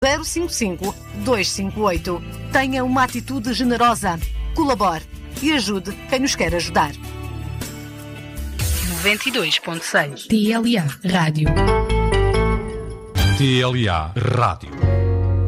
055 258. Tenha uma atitude generosa. Colabore e ajude quem nos quer ajudar. 92.6 TLA Rádio. TLA Rádio.